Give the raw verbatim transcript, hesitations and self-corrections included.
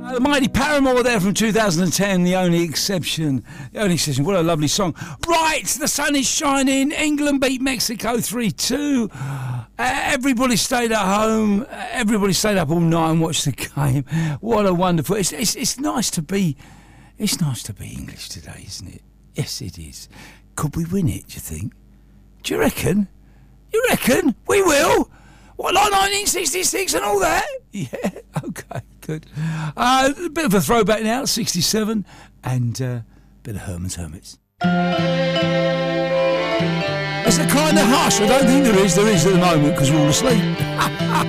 The Mighty Paramore there from two thousand ten, The Only Exception. The Only Exception, what a lovely song. Right, the sun is shining. England beat Mexico three two. Uh, everybody stayed at home. Uh, everybody stayed up all night and watched the game. What a wonderful... It's, it's, it's nice to be... It's nice to be English today, isn't it? Yes, it is. Could we win it, do you think? Do you reckon? You reckon? We will? What, like nineteen sixty-six and all that? Yeah, okay, good. Uh, a bit of a throwback now, sixty-seven, and uh, a bit of Herman's Hermits. It's a kind of hush. I don't think there is. There is at the moment because we're all asleep.